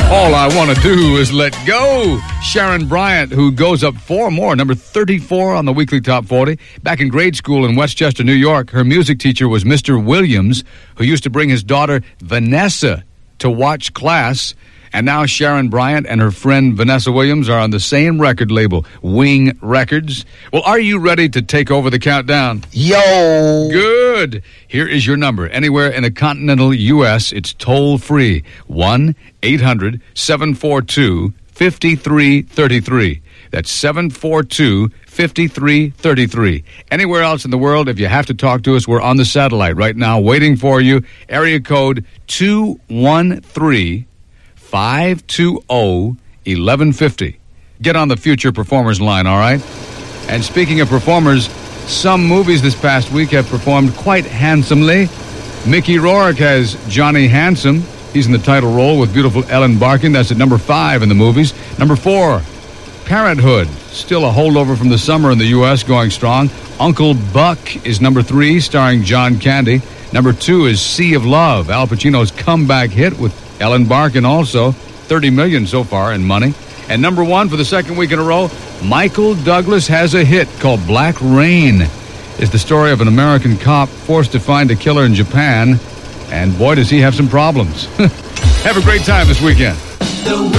All I Want to Do Is Let Go. Sharon Bryant, who goes up 4 more, number 34 on the weekly top 40. Back in grade school in Westchester, New York, her music teacher was Mr. Williams, who used to bring his daughter Vanessa to watch class. And now Sharon Bryant and her friend Vanessa Williams are on the same record label, Wing Records. Well, are you ready to take over the countdown? Yo! Good. Here is your number. Anywhere in the continental U.S., it's toll-free. 1-800-742-5333. That's 742-5333. Anywhere else in the world, if you have to talk to us, we're on the satellite right now waiting for you. Area code 213 520-1150. Get on the Future Performers line, all right? And speaking of performers, some movies this past week have performed quite handsomely. Mickey Rourke has Johnny Handsome. He's in the title role with beautiful Ellen Barkin. That's at number 5 in the movies. Number 4, Parenthood. Still a holdover from the summer in the U.S., going strong. Uncle Buck is number 3, starring John Candy. Number 2 is Sea of Love, Al Pacino's comeback hit with Ellen Barkin also, $30 million so far in money. And number 1 for the second week in a row, Michael Douglas has a hit called Black Rain. It's the story of an American cop forced to find a killer in Japan, and boy, does he have some problems. Have a great time this weekend.